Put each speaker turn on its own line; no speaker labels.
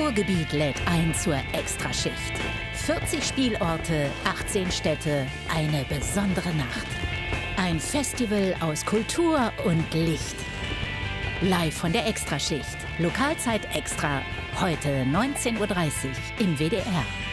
Ruhrgebiet lädt ein zur Extraschicht. 40 Spielorte, 18 Städte, eine besondere Nacht. Ein Festival aus Kultur und Licht. Live von der Extraschicht. Lokalzeit extra. Heute 19:30 Uhr im WDR.